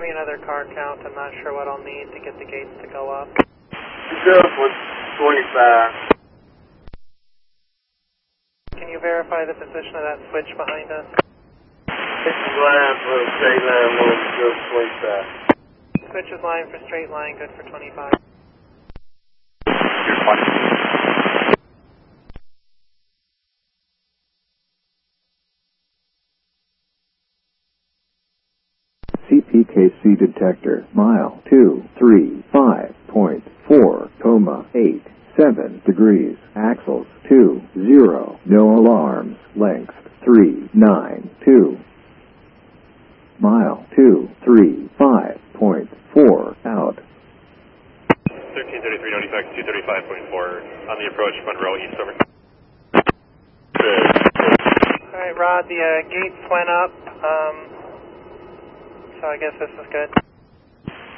me another car count. I'm not sure what I'll need to get the gates to go up. 125. Can you verify the position of that switch behind us? This is line for the straight line, 125. Switch is line for straight line, good for 25. You're fine. CPKC detector, mile 235.4,87 degrees, axles 20, no alarms, length 392. Mile 235.4 out. 1333, notify 235.4 on the approach, Monroe East, over. Alright, Rod, the gates went up, so I guess this is good.